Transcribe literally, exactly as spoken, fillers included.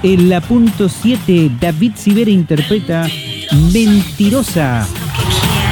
En la punto siete, David Sivera interpreta Mentirosa.